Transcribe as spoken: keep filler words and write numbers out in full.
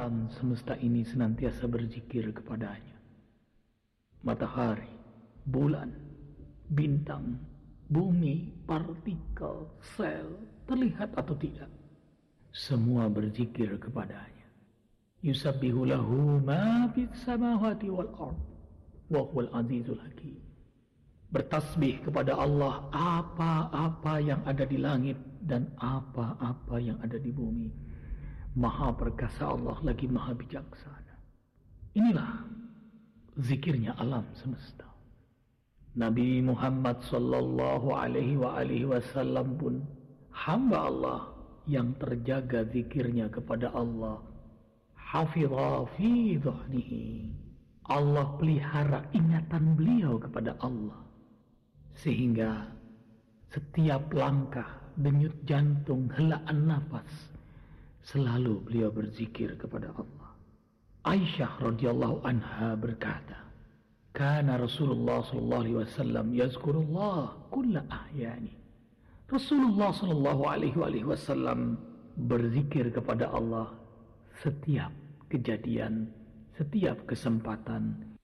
alam semesta ini senantiasa berzikir kepadanya. Matahari, bulan, bintang, bumi, partikel, sel, terlihat atau tidak, semua berzikir kepadanya. Yusabbihu lahu ma fis samawati wal ard wa huwal azizul hakim. Bertasbih kepada Allah apa-apa yang ada di langit dan apa-apa yang ada di bumi. Maha perkasa Allah lagi maha bijaksana. Inilah zikirnya alam semesta. Nabi Muhammad sallallahu alaihi wa alihi wasallam pun hamba Allah yang terjaga zikirnya kepada Allah. Hafidha fi dhahnihi. Allah pelihara ingatan beliau kepada Allah, sehingga setiap langkah, denyut jantung, helaan nafas, selalu beliau berzikir kepada Allah. Aisyah radhiyallahu anha berkata, "Kana Rasulullah sallallahu alaihi wasallam yazkurullah kulla ahyani." Rasulullah sallallahu alaihi wasallam berzikir kepada Allah setiap kejadian, setiap kesempatan